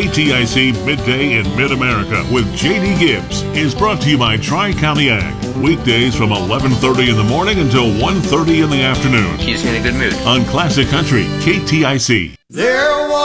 KTIC Midday in Mid-America with J.D. Gibbs is brought to you by Tri-County Ag. Weekdays from 11:30 in the morning until 1:30 in the afternoon. Keeps me in a good mood. On Classic Country, KTIC. There was